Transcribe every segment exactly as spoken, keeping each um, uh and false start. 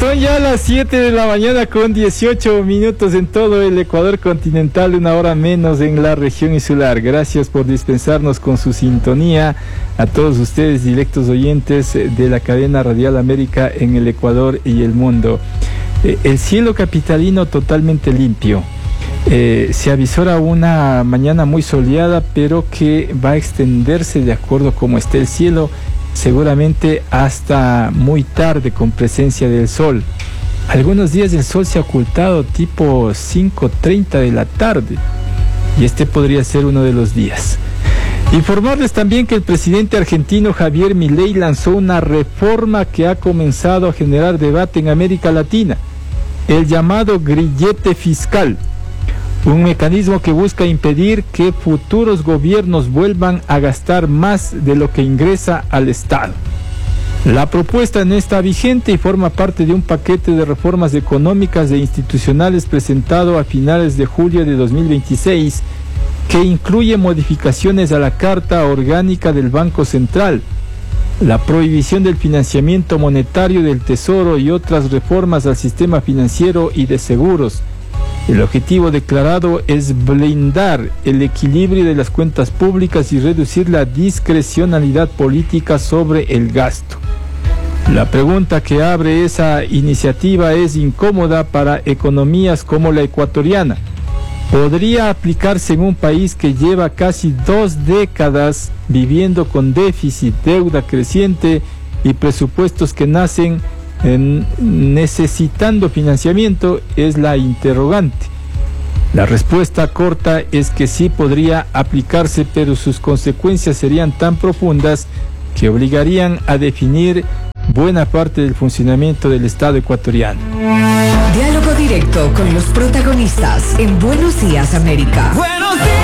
Son ya las siete de la mañana con dieciocho minutos en todo el Ecuador continental, una hora menos en la región insular. Gracias por dispensarnos con su sintonía a todos ustedes, directos oyentes de la cadena Radial América en el Ecuador y el mundo. Eh, el cielo capitalino totalmente limpio. Eh, se avisora una mañana muy soleada, pero que va a extenderse de acuerdo a cómo esté el cielo, seguramente hasta muy tarde con presencia del sol. Algunos días el sol se ha ocultado tipo cinco treinta de la tarde y este podría ser uno de los días. Informarles también que el presidente argentino Javier Milei lanzó una reforma que ha comenzado a generar debate en América Latina, el llamado grillete fiscal. Un mecanismo que busca impedir que futuros gobiernos vuelvan a gastar más de lo que ingresa al Estado. La propuesta no está vigente y forma parte de un paquete de reformas económicas e institucionales presentado a finales de julio de dos mil veintiséis, que incluye modificaciones a la Carta Orgánica del Banco Central, la prohibición del financiamiento monetario del Tesoro y otras reformas al sistema financiero y de seguros. El objetivo declarado es blindar el equilibrio de las cuentas públicas y reducir la discrecionalidad política sobre el gasto. La pregunta que abre esa iniciativa es incómoda para economías como la ecuatoriana. ¿Podría aplicarse en un país que lleva casi dos décadas viviendo con déficit, deuda creciente y presupuestos que nacen En necesitando financiamiento? Es la interrogante. La respuesta corta es que sí podría aplicarse, pero sus consecuencias serían tan profundas que obligarían a definir buena parte del funcionamiento del Estado ecuatoriano. Diálogo directo con los protagonistas en Buenos Días América. Buenos días.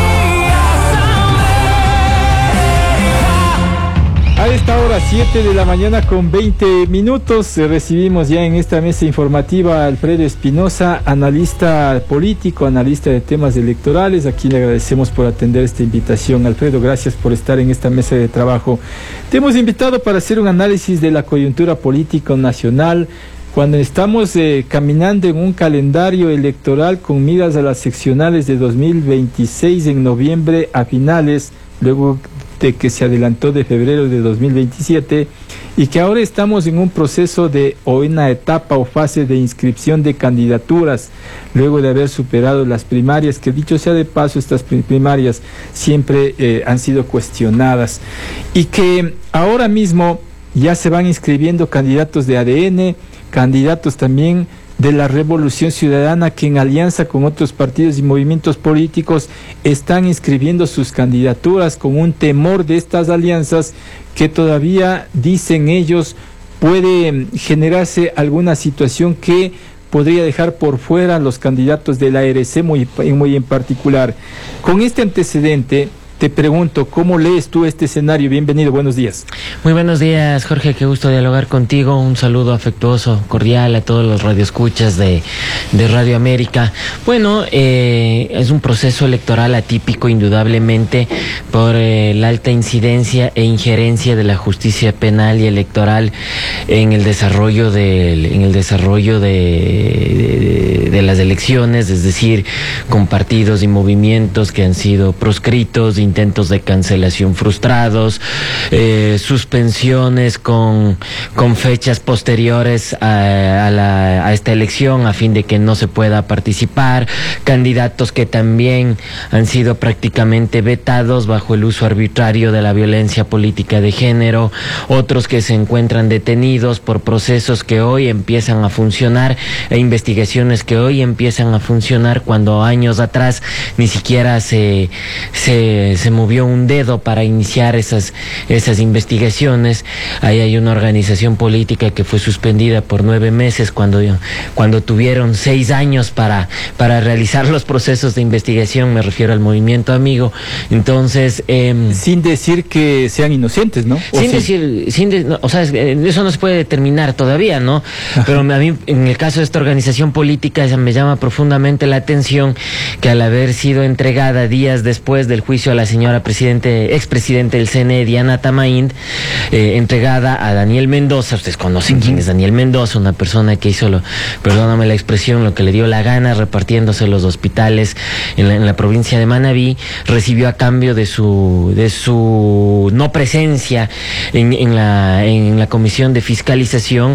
A esta hora, siete de la mañana con veinte minutos, recibimos ya en esta mesa informativa a Alfredo Espinosa, analista político, analista de temas electorales, a quien le agradecemos por atender esta invitación. Alfredo, gracias por estar en esta mesa de trabajo. Te hemos invitado para hacer un análisis de la coyuntura política nacional, cuando estamos eh, caminando en un calendario electoral con miras a las seccionales de dos mil veintiséis en noviembre a finales, luego de que se adelantó de febrero de dos mil veintisiete, y que ahora estamos en un proceso de o una etapa o fase de inscripción de candidaturas, luego de haber superado las primarias, que dicho sea de paso, estas primarias siempre eh, han sido cuestionadas, y que ahora mismo ya se van inscribiendo candidatos de A D N, candidatos también de la Revolución Ciudadana, que en alianza con otros partidos y movimientos políticos están inscribiendo sus candidaturas con un temor de estas alianzas que todavía, dicen ellos, puede generarse alguna situación que podría dejar por fuera a los candidatos de la A R C muy, muy en particular. Con este antecedente, te pregunto, ¿cómo lees tú este escenario? Bienvenido, buenos días. Muy buenos días, Jorge, qué gusto dialogar contigo. Un saludo afectuoso, cordial a todos los radioescuchas de, de Radio América. Bueno, eh, es un proceso electoral atípico, indudablemente, por eh, la alta incidencia e injerencia de la justicia penal y electoral en el desarrollo del, en el desarrollo de, de, de las elecciones, es decir, con partidos y movimientos que han sido proscritos, intentos de cancelación frustrados, eh, suspensiones con, con fechas posteriores a, a, la, a esta elección a fin de que no se pueda participar, candidatos que también han sido prácticamente vetados bajo el uso arbitrario de la violencia política de género, otros que se encuentran detenidos por procesos que hoy empiezan a funcionar e investigaciones que hoy empiezan a funcionar cuando años atrás ni siquiera se, se se movió un dedo para iniciar esas, esas investigaciones. Ahí hay una organización política que fue suspendida por nueve meses cuando, cuando tuvieron seis años para, para realizar los procesos de investigación, me refiero al Movimiento Amigo. Entonces... Eh, sin decir que sean inocentes, ¿no? Sin sí? decir, sin de, no, o sea, eso no se puede determinar todavía, ¿no? Ajá. Pero a mí, en el caso de esta organización política, me llama profundamente la atención que al haber sido entregada días después del juicio a las señora presidente, expresidente del C N E, Diana Tamaín, eh, entregada a Daniel Mendoza. Ustedes conocen uh-huh. quién es Daniel Mendoza, una persona que hizo, lo, perdóname la expresión, lo que le dio la gana, repartiéndose los hospitales en la, en la provincia de Manabí. Recibió a cambio de su, de su no presencia en, en, la, en la comisión de fiscalización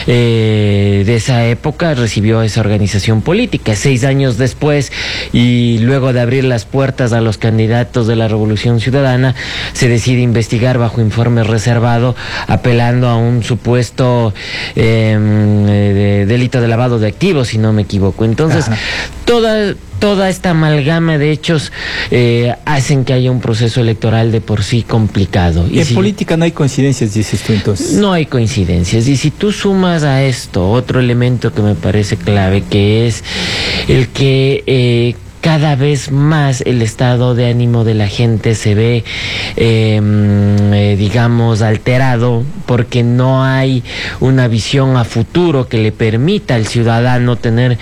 eh, de esa época, recibió esa organización política. Seis años después, y luego de abrir las puertas a los candidatos de la Revolución Ciudadana, se decide investigar bajo informe reservado, apelando a un supuesto eh, de delito de lavado de activos, si no me equivoco. Entonces, Ajá. toda toda esta amalgama de hechos eh, hacen que haya un proceso electoral de por sí complicado. Y en si, política no hay coincidencias, dices tú entonces. No hay coincidencias. Y si tú sumas a esto otro elemento que me parece clave, que es el que eh, cada vez más el estado de ánimo de la gente se ve, eh, eh, digamos, alterado, porque no hay una visión a futuro que le permita al ciudadano tener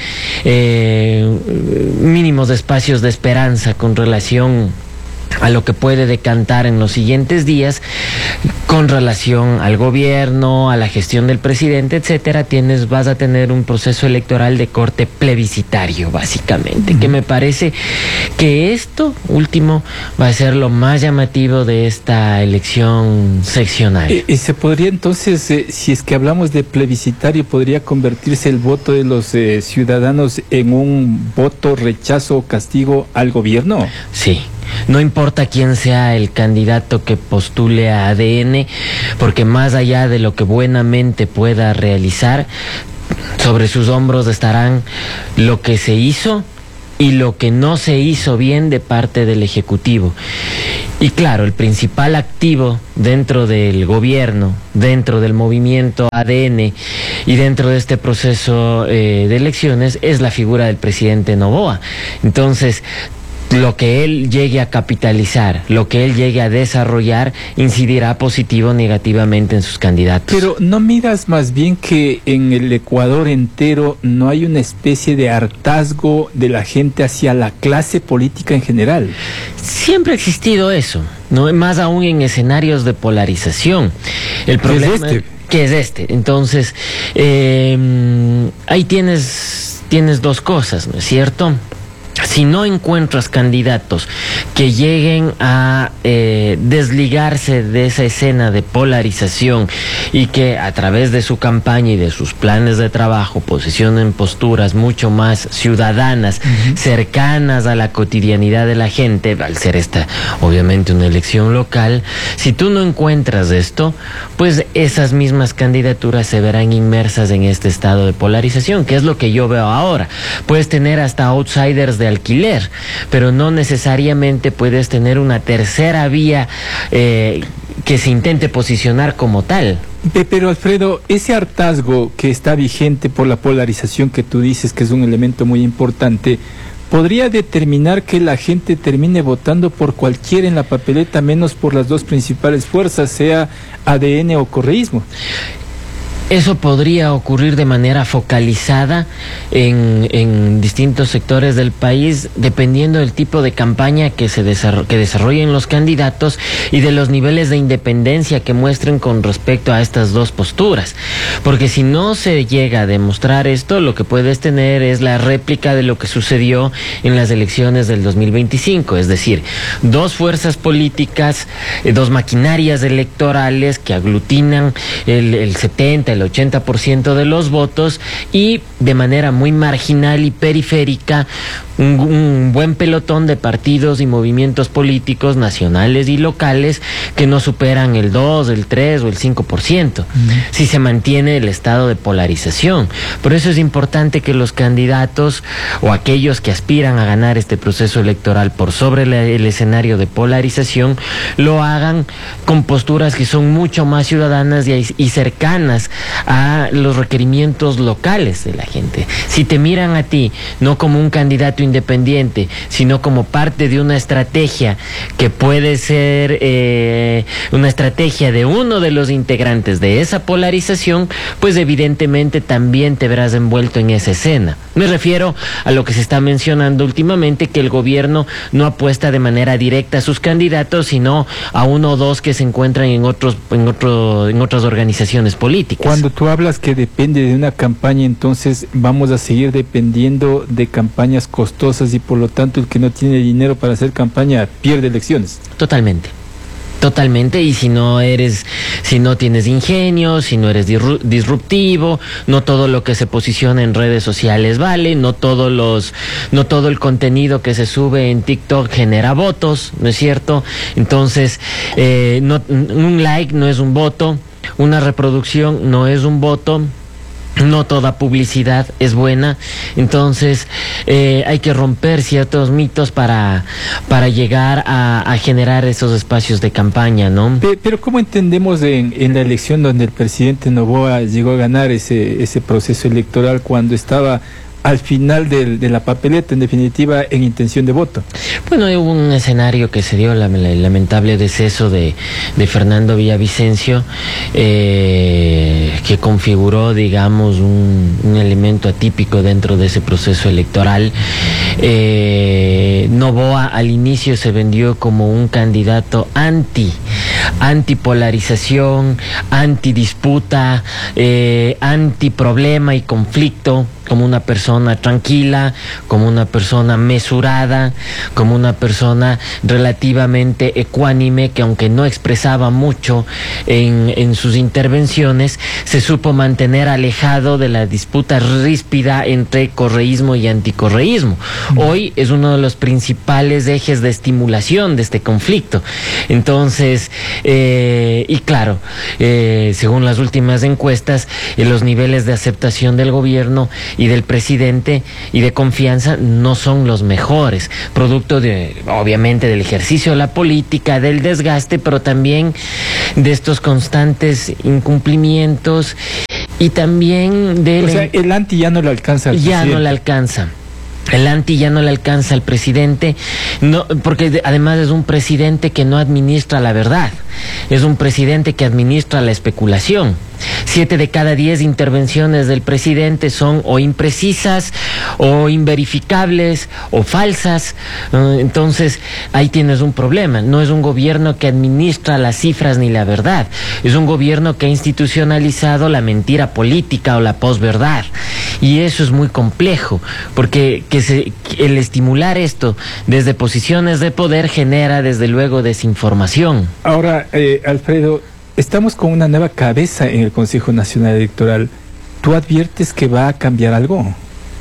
eh, mínimos espacios de esperanza con relación a lo que puede decantar en los siguientes días con relación al gobierno, a la gestión del presidente, etcétera. Tienes, vas a tener un proceso electoral de corte plebiscitario, básicamente, uh-huh. que me parece que esto último va a ser lo más llamativo de esta elección seccional. ¿Y, y se podría entonces, eh, si es que hablamos de plebiscitario, podría convertirse el voto de los eh, ciudadanos en un voto rechazo o castigo al gobierno? Sí. No importa quién sea el candidato que postule a A D N, porque más allá de lo que buenamente pueda realizar, sobre sus hombros estarán lo que se hizo y lo que no se hizo bien de parte del Ejecutivo. Y claro, el principal activo dentro del gobierno, dentro del movimiento A D N y dentro de este proceso eh, de elecciones es la figura del presidente Noboa. Entonces, lo que él llegue a capitalizar, lo que él llegue a desarrollar, incidirá positivo o negativamente en sus candidatos. Pero ¿no miras más bien que en el Ecuador entero no hay una especie de hartazgo de la gente hacia la clase política en general? Siempre ha existido eso, ¿no? Más aún en escenarios de polarización. El problema es este. ¿Qué es este? Entonces, eh, ahí tienes, tienes dos cosas, ¿no es cierto? Si no encuentras candidatos que lleguen a eh, desligarse de esa escena de polarización y que a través de su campaña y de sus planes de trabajo posicionen posturas mucho más ciudadanas, uh-huh. cercanas a la cotidianidad de la gente, al ser esta obviamente una elección local, si tú no encuentras esto, pues esas mismas candidaturas se verán inmersas en este estado de polarización, que es lo que yo veo ahora. Puedes tener hasta outsiders de alquiler, pero no necesariamente puedes tener una tercera vía eh, que se intente posicionar como tal. Pero Alfredo, ese hartazgo que está vigente por la polarización que tú dices que es un elemento muy importante, ¿podría determinar que la gente termine votando por cualquiera en la papeleta menos por las dos principales fuerzas, sea A D N o correísmo? Eso podría ocurrir de manera focalizada en, en distintos sectores del país, dependiendo del tipo de campaña que se desarro- que desarrollen los candidatos y de los niveles de independencia que muestren con respecto a estas dos posturas. Porque si no se llega a demostrar esto, lo que puedes tener es la réplica de lo que sucedió en las elecciones del dos mil veinticinco, es decir, dos fuerzas políticas, eh, dos maquinarias electorales que aglutinan el, el setenta, el ochenta por ciento de los votos y de manera muy marginal y periférica un, un buen pelotón de partidos y movimientos políticos nacionales y locales que no superan el dos, el tres o el cinco por ciento, mm. si se mantiene el estado de polarización. Por eso es importante que los candidatos o aquellos que aspiran a ganar este proceso electoral por sobre la, el escenario de polarización lo hagan con posturas que son mucho más ciudadanas y, y cercanas a los requerimientos locales de la gente. Si te miran a ti no como un candidato independiente, sino como parte de una estrategia que puede ser eh, una estrategia de uno de los integrantes de esa polarización, pues evidentemente también te verás envuelto en esa escena. Me refiero a lo que se está mencionando últimamente, que el gobierno no apuesta de manera directa a sus candidatos, sino a uno o dos que se encuentran en otros, en otro, en otras organizaciones políticas. Cuando tú hablas que depende de una campaña, entonces vamos a seguir dependiendo de campañas costosas y por lo tanto el que no tiene dinero para hacer campaña pierde elecciones. Totalmente. Totalmente, y si no eres, si no tienes ingenio, si no eres disruptivo, no todo lo que se posiciona en redes sociales vale, no todos los, no todo el contenido que se sube en TikTok genera votos, ¿no es cierto? Entonces, eh, no, un like no es un voto, una reproducción no es un voto. No toda publicidad es buena, entonces eh, hay que romper ciertos mitos para, para llegar a, a generar esos espacios de campaña, ¿no? Pero, pero ¿cómo entendemos en, en la elección donde el presidente Noboa llegó a ganar ese, ese proceso electoral cuando estaba al final del, de la papeleta, en definitiva, en intención de voto? Bueno, hubo un escenario que se dio, la, la, el lamentable deceso de, de Fernando Villavicencio, eh, que configuró, digamos, un, un elemento atípico dentro de ese proceso electoral. Eh, Noboa al inicio se vendió como un candidato anti, antipolarización, antidisputa, eh, antiproblema y conflicto, como una persona tranquila, como una persona mesurada, como una persona relativamente ecuánime, que aunque no expresaba mucho en, en sus intervenciones, se supo mantener alejado de la disputa ríspida entre correísmo y anticorreísmo. Hoy es uno de los principales ejes de estimulación de este conflicto. Entonces, eh, y claro, eh, según las últimas encuestas, eh, los niveles de aceptación del gobierno y del presidente y de confianza no son los mejores, producto de, obviamente, del ejercicio de la política, del desgaste, pero también de estos constantes incumplimientos y también del... O sea, el anti ya no le alcanza al ya presidente. no le alcanza. El anti ya no le alcanza al presidente, no, porque de, además es un presidente que no administra la verdad, es un presidente que administra la especulación. Siete de cada diez intervenciones del presidente son o imprecisas, o inverificables, o falsas. Uh, entonces, ahí tienes un problema. No es un gobierno que administra las cifras ni la verdad. Es un gobierno que ha institucionalizado la mentira política o la posverdad. Y eso es muy complejo, porque que se, que el estimular esto desde posiciones de poder genera, desde luego, desinformación. Ahora, eh, Alfredo, estamos con una nueva cabeza en el Consejo Nacional Electoral. ¿Tú adviertes que va a cambiar algo?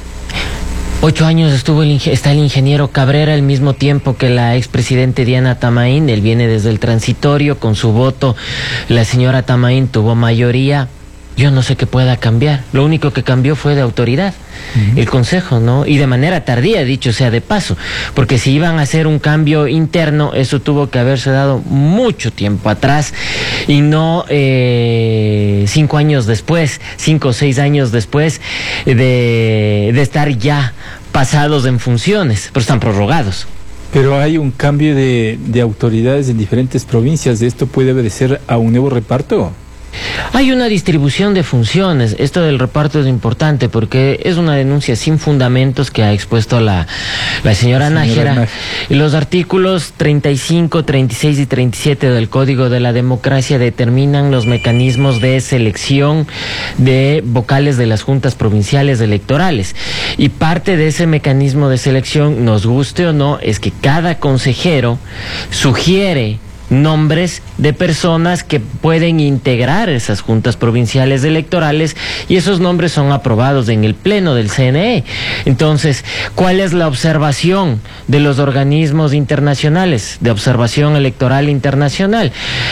Ocho años estuvo el, está el ingeniero Cabrera, al mismo tiempo que la expresidente Diana Tamaín. Él viene desde el transitorio, con su voto la señora Tamaín tuvo mayoría. Yo no sé qué pueda cambiar. Lo único que cambió fue de autoridad, uh-huh. el Consejo, ¿no? Y de manera tardía, dicho sea de paso, porque si iban a hacer un cambio interno, eso tuvo que haberse dado mucho tiempo atrás y no eh, cinco años después, cinco o seis años después de, de estar ya pasados en funciones, pero están prorrogados. Pero hay un cambio de, de autoridades en diferentes provincias. ¿De esto puede obedecer a un nuevo reparto? Hay una distribución de funciones. Esto del reparto es importante porque es una denuncia sin fundamentos que ha expuesto la, la señora, la señora Nájera. Nájera. Los artículos treinta y cinco, treinta y seis y treinta y siete del Código de la Democracia determinan los mecanismos de selección de vocales de las juntas provinciales electorales. Y parte de ese mecanismo de selección, nos guste o no, es que cada consejero sugiere nombres de personas que pueden integrar esas juntas provinciales electorales y esos nombres son aprobados en el pleno del C N E. Entonces, ¿cuál es la observación de los organismos internacionales de observación electoral internacional?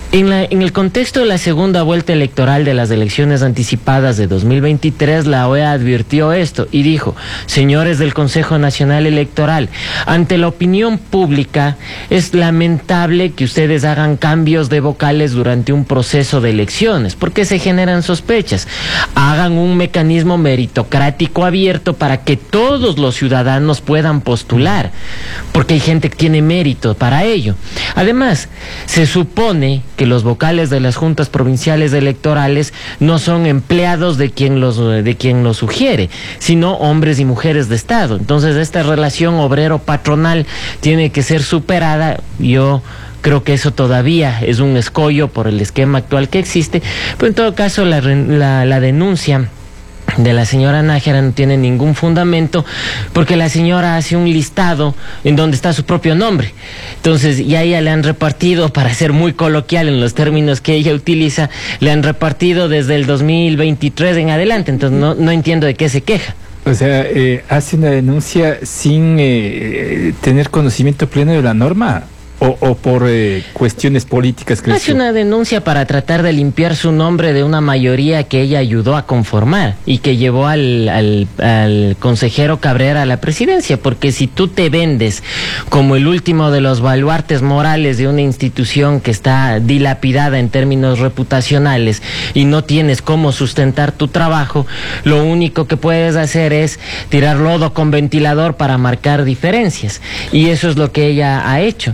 En, la, en el contexto de la segunda vuelta electoral de las elecciones anticipadas de dos mil veintitrés, la O E A advirtió esto y dijo: señores del Consejo Nacional Electoral, ante la opinión pública es lamentable que ustedes hagan cambios de vocales durante un proceso de elecciones, porque se generan sospechas. Hagan un mecanismo meritocrático abierto para que todos los ciudadanos puedan postular, porque hay gente que tiene mérito para ello. Además, se supone que los vocales de las juntas provinciales electorales no son empleados de quien los de quien los sugiere, sino hombres y mujeres de Estado. Entonces, esta relación obrero-patronal tiene que ser superada. Yo creo que eso todavía es un escollo por el esquema actual que existe, pero en todo caso la, la, la denuncia de la señora Nájera no tiene ningún fundamento, porque la señora hace un listado en donde está su propio nombre. Entonces, y a ella le han repartido, para ser muy coloquial en los términos que ella utiliza, le han repartido desde el dos mil veintitrés en adelante. Entonces no, no entiendo de qué se queja. O sea, eh, hace una denuncia sin eh, tener conocimiento pleno de la norma. O, o por eh, cuestiones políticas. Hace una denuncia para tratar de limpiar su nombre de una mayoría que ella ayudó a conformar y que llevó al, al, al consejero Cabrera a la presidencia, porque si tú te vendes como el último de los baluartes morales de una institución que está dilapidada en términos reputacionales y no tienes cómo sustentar tu trabajo, lo único que puedes hacer es tirar lodo con ventilador para marcar diferencias, y eso es lo que ella ha hecho.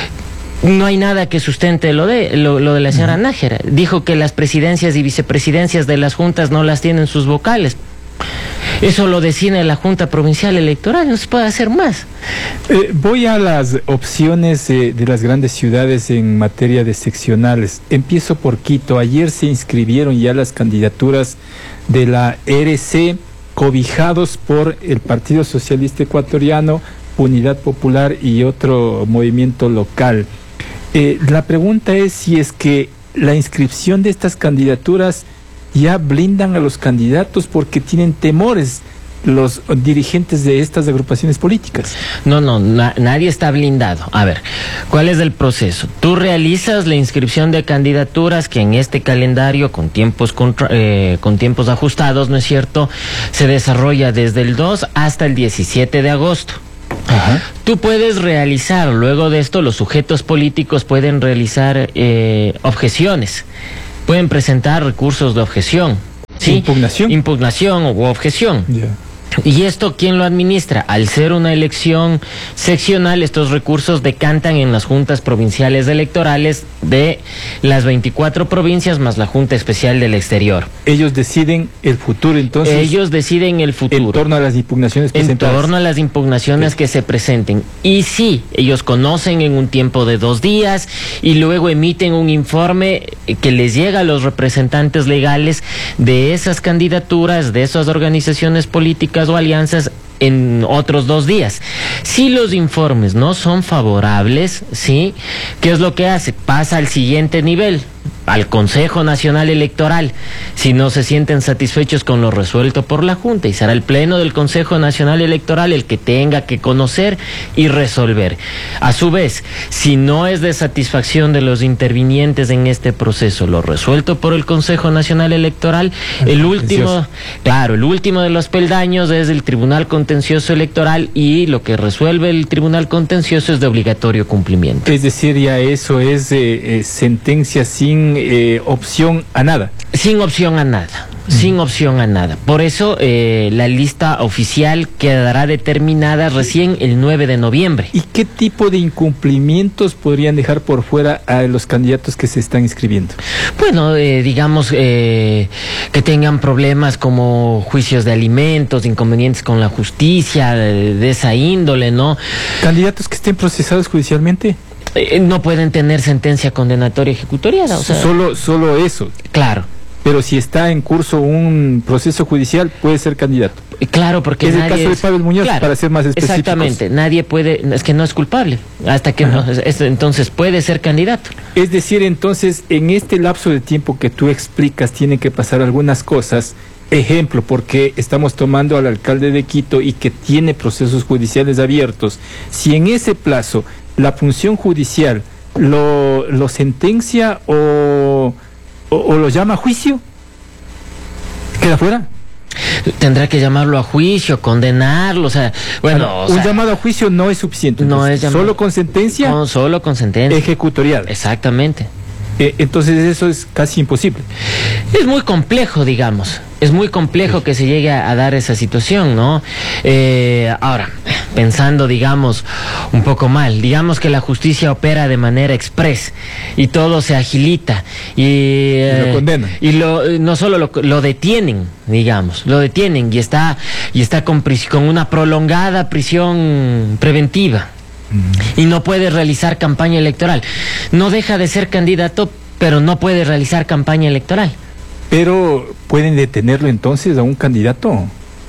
No hay nada que sustente lo de lo, lo de la señora Nájera. Dijo que las presidencias y vicepresidencias de las juntas no las tienen sus vocales. Eso lo decide la Junta Provincial Electoral, no se puede hacer más. Eh, voy a las opciones eh, de las grandes ciudades en materia de seccionales. Empiezo por Quito. Ayer se inscribieron ya las candidaturas de la R C, cobijados por el Partido Socialista Ecuatoriano, Unidad Popular y otro movimiento local. Eh, la pregunta es si es que la inscripción de estas candidaturas ya blindan a los candidatos, porque tienen temores los dirigentes de estas agrupaciones políticas. No, no, na nadie está blindado. A ver, ¿cuál es el proceso? Tú realizas la inscripción de candidaturas que en este calendario con tiempos contra, eh, con tiempos ajustados, ¿no es cierto?, se desarrolla desde el dos hasta el diecisiete de agosto. Ajá. Tú puedes realizar, luego de esto, los sujetos políticos pueden realizar eh, objeciones, pueden presentar recursos de objeción, ¿sí? Impugnación. Impugnación u objeción. Yeah. ¿Y esto quién lo administra? Al ser una elección seccional, estos recursos decantan en las juntas provinciales electorales de las veinticuatro provincias más la Junta Especial del Exterior. Ellos deciden el futuro, entonces. Ellos deciden el futuro. En torno a las impugnaciones presentadas. En torno a las impugnaciones sí. que se presenten. Y sí, ellos conocen en un tiempo de dos días y luego emiten un informe que les llega a los representantes legales de esas candidaturas, de esas organizaciones políticas o alianzas en otros dos días. Si los informes no son favorables, ¿sí?, ¿qué es lo que hace? Pasa al siguiente nivel, al Consejo Nacional Electoral. Si no se sienten satisfechos con lo resuelto por la Junta, y será el Pleno del Consejo Nacional Electoral el que tenga que conocer y resolver. A su vez, si no es de satisfacción de los intervinientes en este proceso lo resuelto por el Consejo Nacional Electoral, el último, claro, el último de los peldaños es el Tribunal Contencioso Electoral, y lo que resuelve el Tribunal Contencioso es de obligatorio cumplimiento. Es decir, ya eso es eh, eh, sentencia sin Eh, opción a nada. Sin opción a nada, mm. sin opción a nada. Por eso eh, la lista oficial quedará determinada recién el nueve de noviembre. ¿Y qué tipo de incumplimientos podrían dejar por fuera a los candidatos que se están inscribiendo? Bueno, eh, digamos eh, que tengan problemas como juicios de alimentos, inconvenientes con la justicia, de, de esa índole, ¿no? ¿Candidatos que estén procesados judicialmente? Eh, no pueden tener sentencia condenatoria ejecutoriada, o sea, solo, solo eso. Claro. Pero si está en curso un proceso judicial, puede ser candidato. Claro, porque es nadie el caso es... de Pavel Muñoz, claro, para ser más específicos. Exactamente, nadie puede, es que no es culpable, hasta que no, es, entonces puede ser candidato. Es decir, entonces, en este lapso de tiempo que tú explicas, tienen que pasar algunas cosas. Ejemplo, porque estamos tomando al alcalde de Quito y que tiene procesos judiciales abiertos. Si en ese plazo la función judicial lo, lo sentencia o, o, o lo llama a juicio, queda fuera. Tendrá que llamarlo a juicio, condenarlo, o sea, bueno, Claro, o un sea, llamado a juicio no es suficiente. No entonces, es llamado- solo con sentencia no, solo con sentencia. ejecutorial. Exactamente. Eh, entonces eso es casi imposible. Es muy complejo, digamos. Es muy complejo que se llegue a, a dar esa situación, ¿no? Eh, ahora, pensando, digamos, un poco mal, digamos que la justicia opera de manera express y todo se agilita y, eh, Y lo condenan. y lo, no solo lo, lo detienen, digamos, lo detienen y está y está con, pris- con una prolongada prisión preventiva. Y no puede realizar campaña electoral. No deja de ser candidato, pero no puede realizar campaña electoral. Pero pueden detenerlo entonces a un candidato.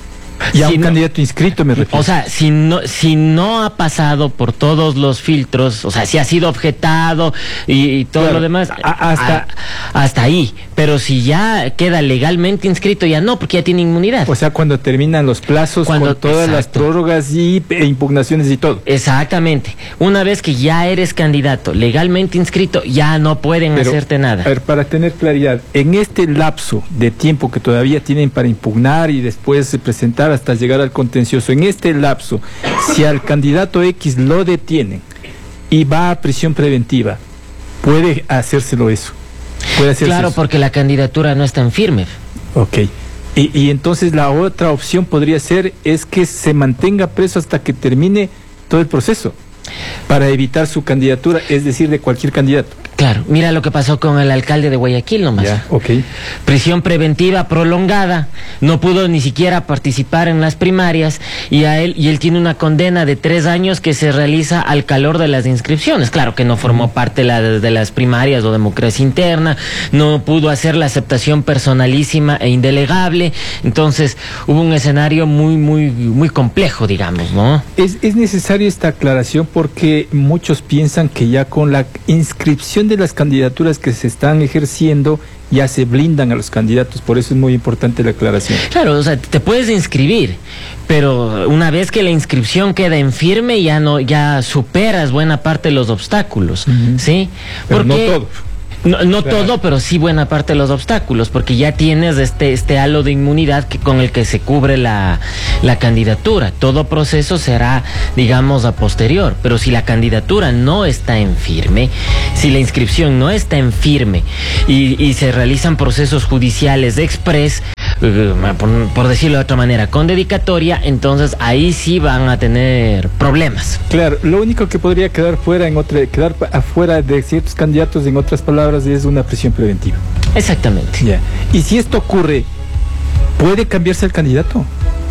Y a Si un no- candidato inscrito, me refiero. O sea, si no, si no ha pasado por todos los filtros, o sea, si ha sido objetado y, y todo Claro, lo demás, a- hasta- a- hasta ahí. Pero si ya queda legalmente inscrito, ya no, porque ya tiene inmunidad. O sea, cuando terminan los plazos Cuando- con todas las exacto. prórrogas y e impugnaciones y todo. Exactamente. Una vez que ya eres candidato legalmente inscrito, ya no pueden Pero, hacerte nada. A ver, para tener claridad, en este lapso de tiempo que todavía tienen para impugnar y después eh, presentar hasta llegar al contencioso, en este lapso, si al candidato X lo detienen y va a prisión preventiva, puede hacérselo eso. Puede hacerse Claro, eso. porque la candidatura no está en firme. Ok. Y, y entonces la otra opción podría ser es que se mantenga preso hasta que termine todo el proceso para evitar su candidatura, es decir, de cualquier candidato. Claro, mira lo que pasó con el alcalde de Guayaquil nomás. Ya, ok. Prisión preventiva prolongada, no pudo ni siquiera participar en las primarias y a él y él tiene una condena de tres años que se realiza al calor de las inscripciones. Claro que no formó parte de, la- de las primarias o democracia interna, no pudo hacer la aceptación personalísima e indelegable, entonces hubo un escenario muy muy muy complejo, digamos, ¿no? Es, es necesaria esta aclaración porque muchos piensan que ya con la inscripción de las candidaturas que se están ejerciendo ya se blindan a los candidatos, por eso es muy importante la aclaración. Claro, o sea, te puedes inscribir, pero una vez que la inscripción queda en firme, ya no, ya superas buena parte de los obstáculos, Ujú. ¿sí? Pero no Porque- todo. No, no Claro. todo, pero sí buena parte de los obstáculos, porque ya tienes este, este halo de inmunidad que, con el que se cubre la, la candidatura. Todo proceso será, digamos, a posterior, pero si la candidatura no está en firme, si la inscripción no está en firme y, y se realizan procesos judiciales express, eh, por, por decirlo de otra manera, con dedicatoria, entonces ahí sí van a tener problemas. Claro, lo único que podría quedar fuera en otra, quedar pa- afuera de ciertos candidatos, en otras palabras, es una prisión preventiva. Exactamente. Ya. Y si esto ocurre, ¿puede cambiarse el candidato?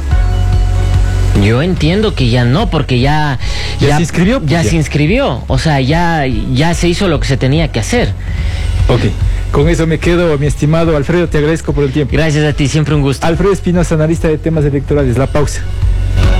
Yo entiendo que ya no, porque ya... ¿Ya se inscribió? Ya, Ya. se inscribió, o sea, ya, ya se hizo lo que se tenía que hacer. Ok. Con eso me quedo, mi estimado Alfredo, te agradezco por el tiempo. Gracias a ti, siempre un gusto. Alfredo Espinosa, analista de temas electorales. La pausa.